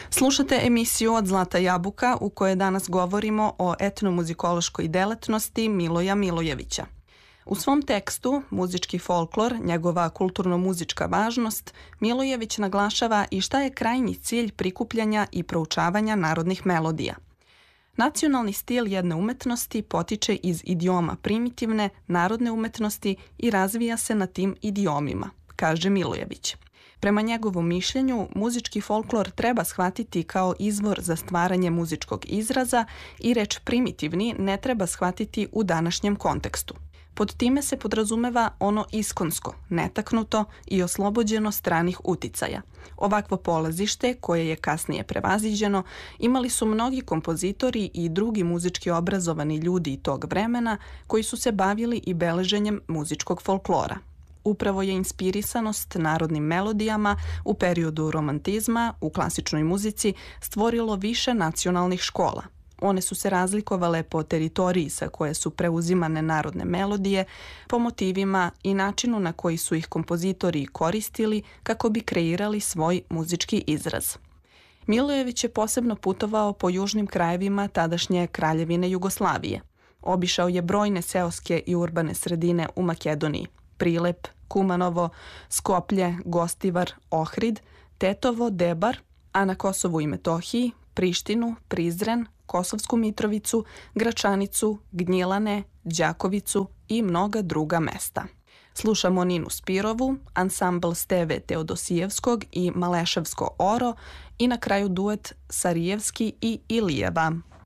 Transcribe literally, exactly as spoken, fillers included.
Slušate emisiju Od Zlata jabuka u kojoj danas govorimo o etnomuzikološkoj delatnosti Miloja Milojevića. U svom tekstu Muzički folklor, njegova kulturno-muzička važnost, Milojević naglašava i šta je krajnji cilj prikupljanja i proučavanja narodnih melodija. Nacionalni stil jedne umetnosti potiče iz idioma primitivne, narodne umetnosti i razvija se na tim idiomima, kaže Milojević. Prema njegovom mišljenju, muzički folklor treba shvatiti kao izvor za stvaranje muzičkog izraza i reč primitivni ne treba shvatiti u današnjem kontekstu. Pod time se podrazumeva ono iskonsko, netaknuto i oslobođeno stranih uticaja. Ovakvo polazište, koje je kasnije prevaziđeno, imali su mnogi kompozitori i drugi muzički obrazovani ljudi tog vremena koji su se bavili i beleženjem muzičkog folklora. Upravo je inspirisanost narodnim melodijama u periodu romantizma u klasičnoj muzici stvorilo više nacionalnih škola. One su se razlikovale po teritoriji sa koje su preuzimane narodne melodije, po motivima i načinu na koji su ih kompozitori koristili kako bi kreirali svoj muzički izraz. Milojević je posebno putovao po južnim krajevima tadašnje Kraljevine Jugoslavije. Obišao je brojne seoske i urbane sredine u Makedoniji: Prilep, Kumanovo, Skoplje, Gostivar, Ohrid, Tetovo, Debar, a na Kosovu i Metohiji Prištinu, Prizren, Kosovsku Mitrovicu, Gračanicu, Gnjilane, Đakovicu i mnoga druga mesta. Slušamo Ninu Spirovu, ansambl Steve Teodosijevskog i Maleševsko oro i na kraju duet Sarijevski i Ilijeva.